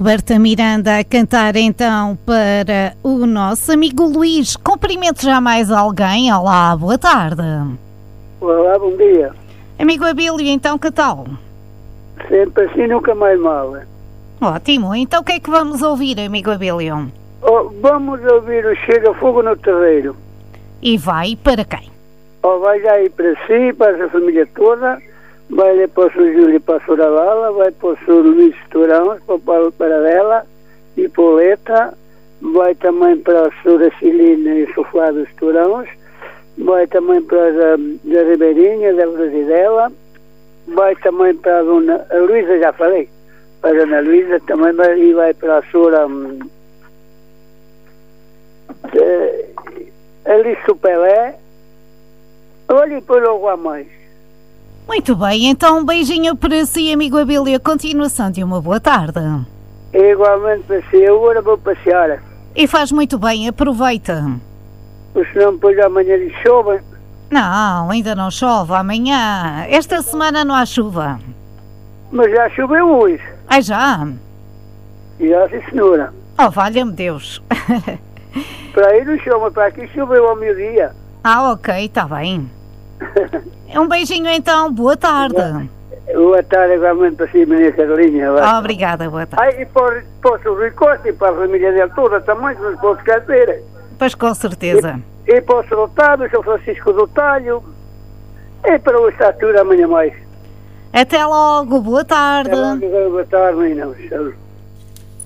Roberta Miranda a cantar então para o nosso amigo Luís. Cumprimento já mais alguém? Olá, boa tarde. Olá, bom dia. Amigo Abílio, então que tal? Sempre assim, nunca mais mal. Ótimo, então o que é que vamos ouvir, amigo Abílio? Vamos ouvir o Chega Fogo no Terreiro. E vai para quem? Vai já ir para si, para a família toda, vai ir para o Sr. Júlio e para a Sra. Lala, vai para o Sr. Luís Tourão, para o Paulo Paradela e Pauleta, vai também para a Sra. Cilina e o Sr. Flávio Tourãos, vai também para a Ribeirinha, da Brasidela, vai também para a Dona a Luísa, já falei, para a Dona Luísa também, e vai para a Sra. Alice Pelé. Olha, e depois logo há mais. Muito bem, então um beijinho para si, amigo Abílio. Continuação de uma boa tarde. Igualmente para si. Eu agora vou passear. E faz muito bem, aproveita. Porque senão depois amanhã lhe chove. Não, ainda não chove. Amanhã, esta semana não há chuva. Mas já choveu hoje. Ah, já? Já, sim, senhora. Oh, valha-me Deus. Para aí não chove, para aqui choveu ao meio-dia. Ah, ok, está bem. Um beijinho então, boa tarde. Boa tarde, igualmente para si, menina Carolina. Obrigada, boa tarde. E para o Rui Costa e para a família dele toda também, que nos pode esquecer. Pois com certeza. E para o Sr. Otávio, o Sr. Francisco do Talho, e para o Estatura amanhã mais. Até logo, boa tarde. Até logo, boa tarde, menina.